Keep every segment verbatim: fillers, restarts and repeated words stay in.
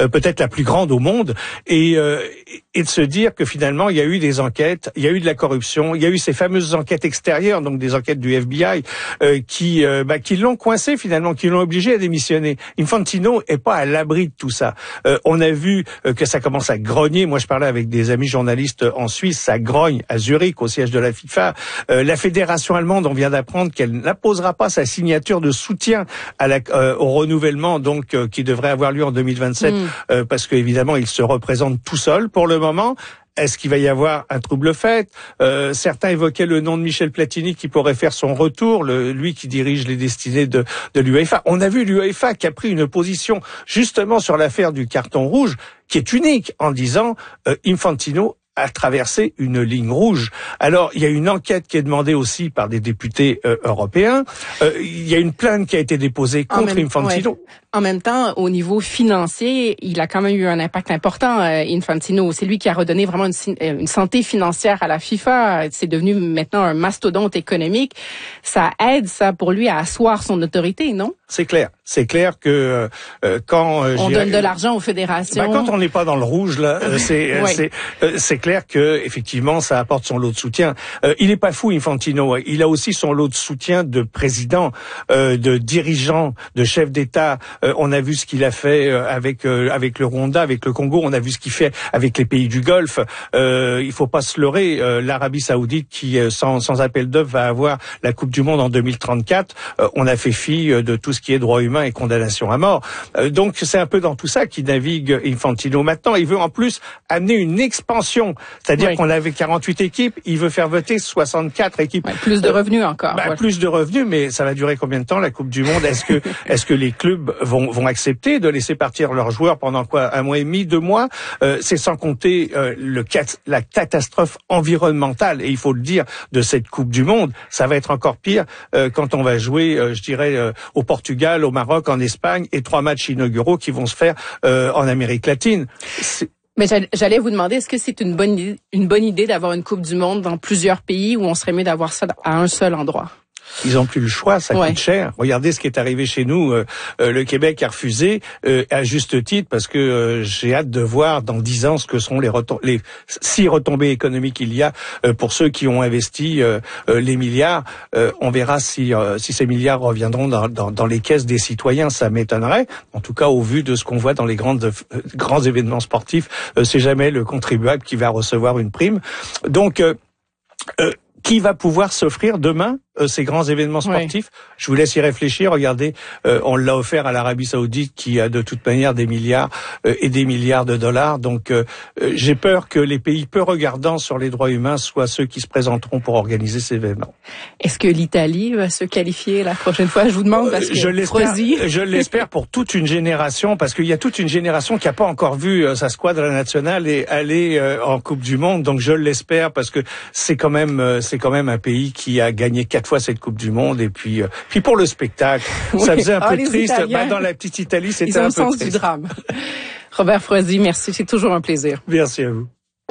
euh, peut-être la plus grande au monde, et, euh, et de se dire que finalement il y a eu des enquêtes, il y a eu de la corruption, il y a eu ces fameuses enquêtes extérieures, donc des enquêtes du F B I, euh, qui, euh, bah, qui l'ont coincé finalement, qui l'ont obligé à démissionner. Infantino est pas à l'abri de tout ça. Euh, on a vu euh, que ça commence à grogner. Moi, je parlais avec des amis journalistes en Suisse, ça grogne à Zurich, au siège de la FIFA. Euh, la fédération allemande, on vient d'apprendre qu'elle n'apposera pas sa signature de soutien à la, euh, au renouvellement, donc euh, qui devrait avoir lieu en deux mille vingt-sept, mmh. euh, parce qu'évidemment, il se représente tout seul pour le moment. Est-ce qu'il va y avoir un trouble fait? euh, Certains évoquaient le nom de Michel Platini qui pourrait faire son retour, le, lui qui dirige les destinées de, de l'UEFA. On a vu l'UEFA qui a pris une position justement sur l'affaire du carton rouge, qui est unique, en disant euh, Infantino a traversé une ligne rouge. Alors, il y a une enquête qui est demandée aussi par des députés euh, européens. Euh, il y a une plainte qui a été déposée contre même, Infantino. Ouais. En même temps, au niveau financier, il a quand même eu un impact important, euh, Infantino. C'est lui qui a redonné vraiment une, une santé financière à la FIFA. C'est devenu maintenant un mastodonte économique. Ça aide, ça, pour lui à asseoir son autorité, non? C'est clair. C'est clair que euh, quand euh, on donne de l'argent aux fédérations. Bah, quand on n'est pas dans le rouge là, euh, c'est oui. c'est euh, c'est clair que effectivement ça apporte son lot de soutien. Euh, il est pas fou Infantino. Il a aussi son lot de soutien de présidents, euh, de dirigeants, de chefs d'État. Euh, on a vu ce qu'il a fait euh, avec euh, avec le Rwanda, avec le Congo. On a vu ce qu'il fait avec les pays du Golfe. Euh, il faut pas se leurrer. Euh, L'Arabie Saoudite qui euh, sans sans appel d'offres va avoir la Coupe du Monde en deux mille trente-quatre. Euh, on a fait fi de tout ce qui est droits humains et condamnation à mort. Euh, donc c'est un peu dans tout ça qu'il navigue Infantino. Maintenant, il veut en plus amener une expansion, c'est-à-dire oui. qu'on avait quarante-huit équipes, il veut faire voter soixante-quatre équipes. Ouais, plus de revenus encore. Bah, ouais. Plus de revenus, mais ça va durer combien de temps la Coupe du Monde? Est-ce que est-ce que les clubs vont vont accepter de laisser partir leurs joueurs pendant quoi, un mois et demi, deux mois? euh, C'est sans compter euh, le la catastrophe environnementale, et il faut le dire, de cette Coupe du Monde. Ça va être encore pire euh, quand on va jouer, euh, je dirais, euh, au Portugal, au Maroc, en Espagne, et trois matchs inauguraux qui vont se faire euh, en Amérique latine. C'est... Mais j'allais vous demander, est-ce que c'est une bonne idée, une bonne idée d'avoir une Coupe du Monde dans plusieurs pays, ou on serait mieux d'avoir ça à un seul endroit? Ils ont plus le choix, ça ouais. coûte cher. Regardez ce qui est arrivé chez nous. Euh, euh, le Québec a refusé, euh, à juste titre, parce que euh, j'ai hâte de voir dans dix ans ce que seront les, retom- les six retombées économiques qu'il y a euh, pour ceux qui ont investi euh, euh, les milliards. Euh, on verra si, euh, si ces milliards reviendront dans, dans, dans les caisses des citoyens. Ça m'étonnerait. En tout cas, au vu de ce qu'on voit dans les grandes, euh, grands événements sportifs, euh, c'est jamais le contribuable qui va recevoir une prime. Donc, euh, euh, qui va pouvoir s'offrir demain euh, ces grands événements sportifs? Oui. Je vous laisse y réfléchir. Regardez, euh, on l'a offert à l'Arabie Saoudite, qui a de toute manière des milliards euh, et des milliards de dollars. Donc, euh, euh, j'ai peur que les pays peu regardants sur les droits humains soient ceux qui se présenteront pour organiser ces événements. Est-ce que l'Italie va se qualifier la prochaine fois? Je vous demande parce que je l'espère. Je l'espère pour toute une génération, parce qu'il y a toute une génération qui n'a pas encore vu euh, sa squadra nationale et aller euh, en Coupe du Monde. Donc, je l'espère, parce que c'est quand même euh, c'est quand même un pays qui a gagné quatre fois cette Coupe du Monde. Et puis, euh, puis pour le spectacle, oui. ça faisait un oh, peu triste. Bah, dans la petite Italie, c'était un peu triste. Ils ont le sens du drame. Robert Froissy, merci. C'est toujours un plaisir. Merci à vous.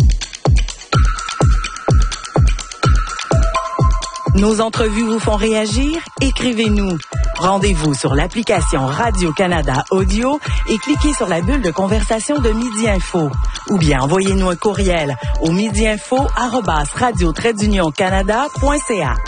Nos entrevues vous font réagir? Écrivez-nous. Rendez-vous sur l'application Radio-Canada Audio et cliquez sur la bulle de conversation de Midi Info. Ou bien envoyez-nous un courriel au midiinfo arobase radio trait d'union canada point c a.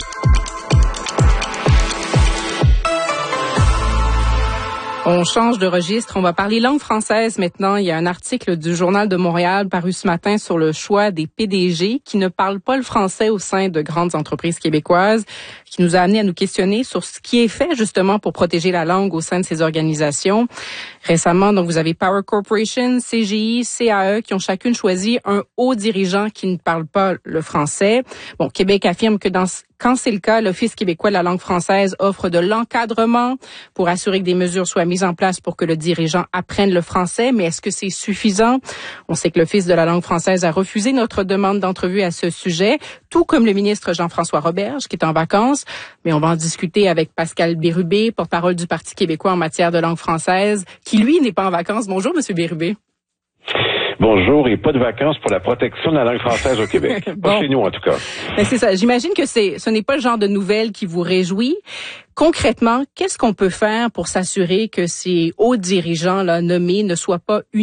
On change de registre. On va parler langue française maintenant. Il y a un article du Journal de Montréal paru ce matin sur le choix des P D G qui ne parlent pas le français au sein de grandes entreprises québécoises, qui nous a amené à nous questionner sur ce qui est fait justement pour protéger la langue au sein de ces organisations. Récemment, donc, vous avez Power Corporation, C G I, C A E qui ont chacune choisi un haut dirigeant qui ne parle pas le français. Bon, Québec affirme que dans Quand c'est le cas, l'Office québécois de la langue française offre de l'encadrement pour assurer que des mesures soient mises en place pour que le dirigeant apprenne le français. Mais est-ce que c'est suffisant? On sait que l'Office de la langue française a refusé notre demande d'entrevue à ce sujet, tout comme le ministre Jean-François Roberge, qui est en vacances. Mais on va en discuter avec Pascal Bérubé, porte-parole du Parti québécois en matière de langue française, qui, lui, n'est pas en vacances. Bonjour, Monsieur Bérubé. Bonjour, et pas de vacances pour la protection de la langue française au Québec. Bon. Pas chez nous, en tout cas. Mais c'est ça. J'imagine que c'est, ce n'est pas le genre de nouvelles qui vous réjouit. Concrètement, qu'est-ce qu'on peut faire pour s'assurer que ces hauts dirigeants là nommés ne soient pas